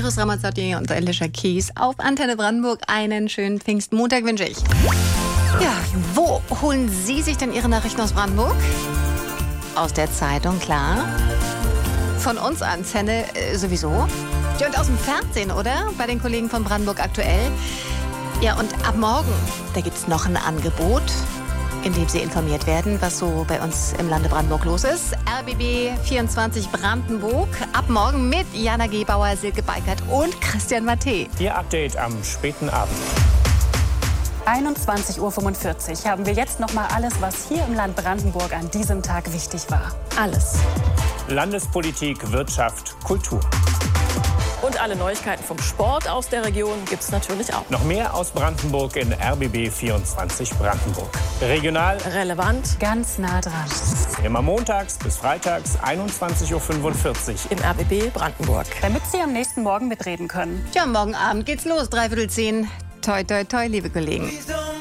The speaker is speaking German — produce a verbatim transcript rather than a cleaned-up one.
Iris Ramazzotti und Alicia Keys auf Antenne Brandenburg. Einen schönen Pfingstmontag wünsche ich. Ja, wo holen Sie sich denn Ihre Nachrichten aus Brandenburg? Aus der Zeitung, klar. Von uns Antenne äh, sowieso. Ja, und aus dem Fernsehen, oder? Bei den Kollegen von Brandenburg aktuell. Ja, und ab morgen, da gibt es noch ein Angebot, in dem Sie informiert werden, was so bei uns im Lande Brandenburg los ist. R B B vierundzwanzig Brandenburg. Ab morgen mit Jana Gebauer, Silke Beikert und Christian Matthä. Ihr Update am späten Abend. einundzwanzig Uhr fünfundvierzig haben wir jetzt noch mal alles, was hier im Land Brandenburg an diesem Tag wichtig war. Alles. Landespolitik, Wirtschaft, Kultur. Und alle Neuigkeiten vom Sport aus der Region gibt es natürlich auch. Noch mehr aus Brandenburg in R B B vierundzwanzig Brandenburg. Regional relevant, ganz nah dran. Immer montags bis freitags einundzwanzig Uhr fünfundvierzig im R B B Brandenburg. Damit Sie am nächsten Morgen mitreden können. Tja, morgen Abend geht's los, dreiviertel zehn. Toi, toi, toi, liebe Kollegen.